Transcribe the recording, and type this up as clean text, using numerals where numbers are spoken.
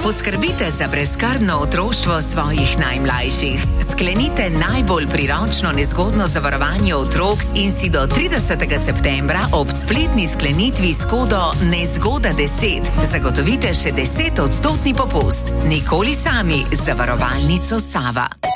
Poskrbite za brezskrbno otroštvo svojih najmlajših. Sklenite najbolj priročno nezgodno zavarovanje otrok in si do 30. septembra ob spletni sklenitvi s kodo Nezgoda 10 zagotovite še 10% popust. Nikoli sami, zavarovalnico Sava.